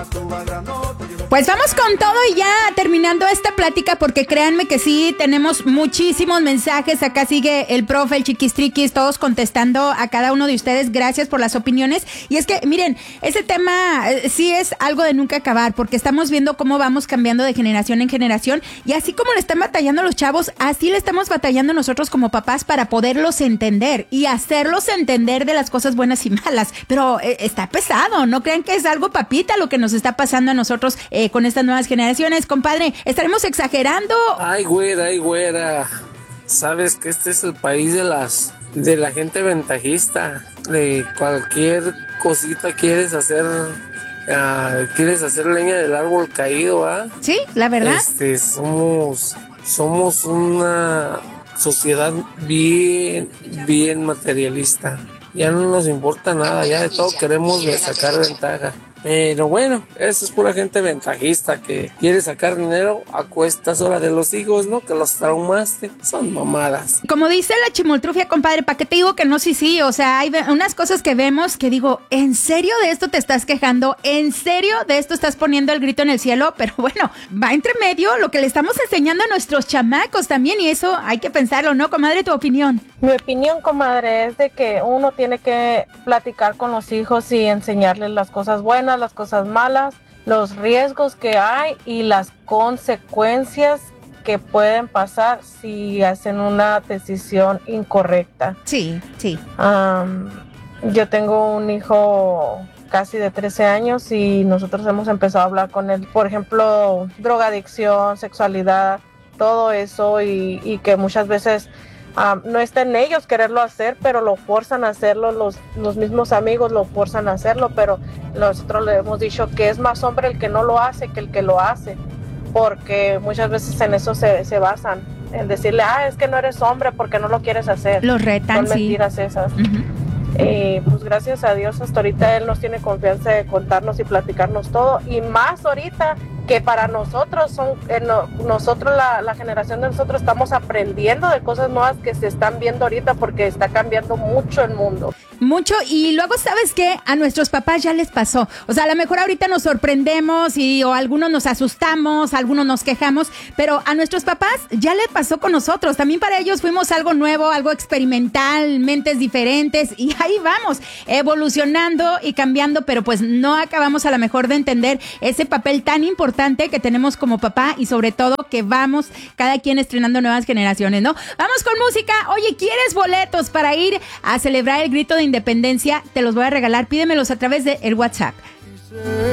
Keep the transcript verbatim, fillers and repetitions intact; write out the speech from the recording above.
Pues vamos con todo y ya terminando esta plática, porque créanme que sí, tenemos muchísimos mensajes. Acá sigue el profe, el chiquistriquis, todos contestando a cada uno de ustedes. Gracias por las opiniones. Y es que, miren, ese tema eh, sí es algo de nunca acabar, porque estamos viendo cómo vamos cambiando de generación en generación. Y así como le están batallando los chavos, así le estamos batallando nosotros como papás para poderlos entender y hacerlos entender de las cosas buenas y malas. Pero eh, está pesado, no crean que es algo papita lo que nos está pasando a nosotros eh, con estas nuevas generaciones, compadre. ¿Estaremos exagerando? Ay, güera, ay, güera. Sabes que este es el país de las de la gente ventajista. De cualquier cosita quieres hacer, uh, quieres hacer leña del árbol caído, ¿ah? Sí, la verdad. Este, somos, somos una sociedad bien, bien materialista. Ya no nos importa nada, ya de todo queremos sacar ventaja. Pero bueno, eso es pura gente ventajista que quiere sacar dinero a cuestas ahora de los hijos, ¿no? Que los traumaste. Son mamadas. Como dice la chimoltrufia, compadre, ¿para qué te digo que no? Sí, sí, o sea, hay unas cosas que vemos que digo, ¿en serio de esto te estás quejando? ¿En serio de esto estás poniendo el grito en el cielo? Pero bueno, va entre medio lo que le estamos enseñando a nuestros chamacos también, y eso hay que pensarlo, ¿no, comadre? ¿Tu opinión? Mi opinión, comadre, es de que uno tiene que platicar con los hijos y enseñarles las cosas buenas, las cosas malas, los riesgos que hay y las consecuencias que pueden pasar si hacen una decisión incorrecta. Sí, sí. Um, yo tengo un hijo casi de trece años y nosotros hemos empezado a hablar con él, por ejemplo, drogadicción, sexualidad, todo eso, y, y que muchas veces Um, no está en ellos quererlo hacer, pero lo forzan a hacerlo, los, los mismos amigos lo forzan a hacerlo, pero nosotros le hemos dicho que es más hombre el que no lo hace que el que lo hace, porque muchas veces en eso se, se basan, en decirle, ah, es que no eres hombre porque no lo quieres hacer. Los retan, Son mentiras, sí. Esas. Uh-huh. Eh, pues gracias a Dios hasta ahorita él nos tiene confianza de contarnos y platicarnos todo, y más ahorita que para nosotros son eh, no, nosotros la, la generación de nosotros estamos aprendiendo de cosas nuevas que se están viendo ahorita, porque está cambiando mucho el mundo. Mucho, y luego, ¿sabes qué? A nuestros papás ya les pasó. O sea, a lo mejor ahorita nos sorprendemos y o algunos nos asustamos, algunos nos quejamos, pero a nuestros papás ya les pasó con nosotros. También para ellos fuimos algo nuevo, algo experimental, mentes diferentes, y ahí vamos, evolucionando y cambiando, pero pues no acabamos a lo mejor de entender ese papel tan importante que tenemos como papá, y sobre todo que vamos cada quien estrenando nuevas generaciones, ¿no? Vamos con música. Oye, ¿quieres boletos para ir a celebrar el grito de independencia? Te los voy a regalar, pídemelos a través de el WhatsApp.